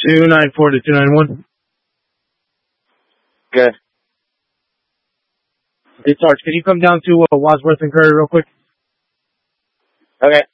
294 to 291. Good. Hey, Sarge, can you come down to Wadsworth and Curry real quick? Okay.